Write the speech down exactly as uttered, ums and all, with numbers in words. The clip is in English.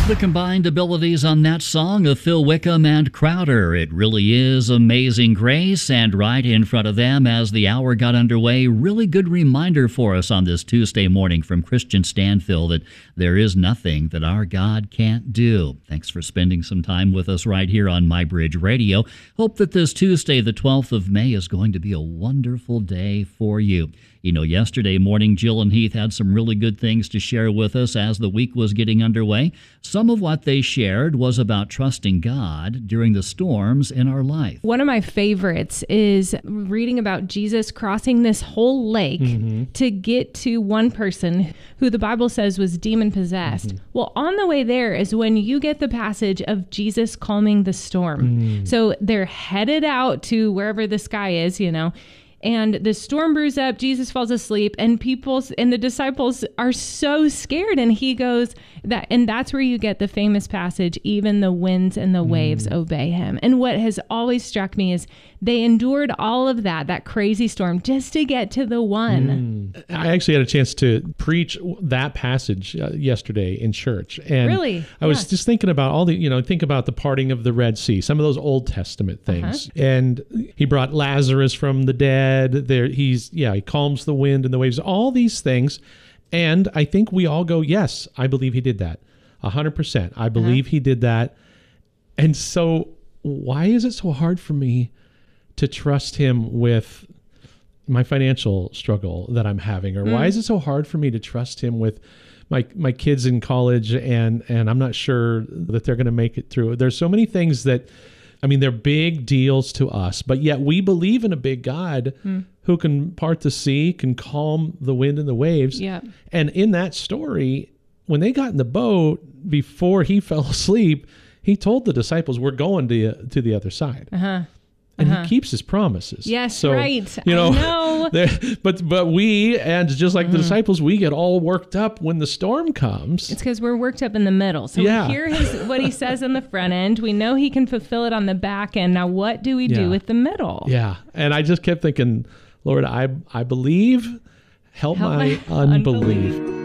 The combined abilities on that song of Phil Wickham and Crowder. It really is Amazing Grace, and right in front of them as the hour got underway, really good reminder for us on this Tuesday morning from Christian Stanfill that there is nothing that our God can't do. Thanks for spending some time with us right here on My Bridge Radio. Hope that this Tuesday, the twelfth of May, is going to be a wonderful day for you. You know, yesterday morning, Jill and Heath had some really good things to share with us as the week was getting underway. Some of what they shared was about trusting God during the storms in our life. One of my favorites is reading about Jesus crossing this whole lake mm-hmm. to get to one person who the Bible says was demon-possessed. Mm-hmm. Well, on the way there is when you get the passage of Jesus calming the storm. Mm. So they're headed out to wherever this guy is, you know, and the storm brews up, Jesus falls asleep, and people and the disciples are so scared. And he goes, that, and that's where you get the famous passage, even the winds and the waves mm. obey him. And what has always struck me is they endured all of that, that crazy storm, just to get to the one. Mm. I actually had a chance to preach that passage uh, yesterday in church. And really? I was yeah. just thinking about all the, you know, think about the parting of the Red Sea, some of those Old Testament things. Uh-huh. And he brought Lazarus from the dead. There, he's, yeah, he calms the wind and the waves, all these things. And I think we all go, yes, I believe he did that. A hundred percent. I believe uh-huh. he did that. And so why is it so hard for me to trust him with my financial struggle that I'm having? Or mm. why is it so hard for me to trust him with my my kids in college and, and I'm not sure that they're going to make it through? There's so many things that, I mean, they're big deals to us, but yet we believe in a big God mm. who can part the sea, can calm the wind and the waves. Yeah. And in that story, when they got in the boat, before he fell asleep, he told the disciples, we're going to, uh, to the other side. Uh-huh. And uh-huh. he keeps his promises. Yes, so, right. You know, I know. but but we, and just like mm. the disciples, we get all worked up when the storm comes. It's because we're worked up in the middle. So yeah. we hear his, what he says in the front end. We know he can fulfill it on the back end. Now, what do we yeah. do with the middle? Yeah. And I just kept thinking, Lord, I I believe, help, help my, my unbelief. unbelief.